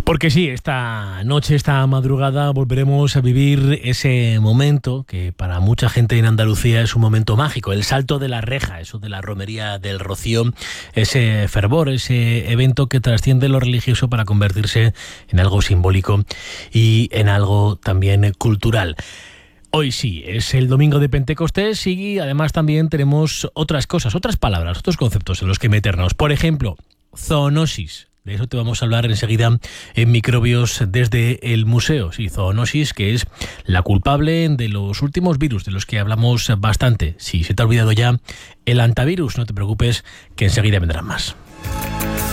Porque sí, esta noche, esta madrugada, volveremos a vivir ese momento que para mucha gente en Andalucía es un momento mágico, el salto de la reja, eso de la romería del Rocío, ese fervor, ese evento que trasciende lo religioso para convertirse en algo simbólico y en algo también cultural. Hoy sí, es el domingo de Pentecostés y además también tenemos otras cosas, otras palabras, otros conceptos en los que meternos. Por ejemplo, zoonosis. De eso te vamos a hablar enseguida en Microbios desde el museo. Sí, zoonosis, que es la culpable de los últimos virus, de los que hablamos bastante. Si se te ha olvidado ya el hantavirus, no te preocupes, que enseguida vendrán más.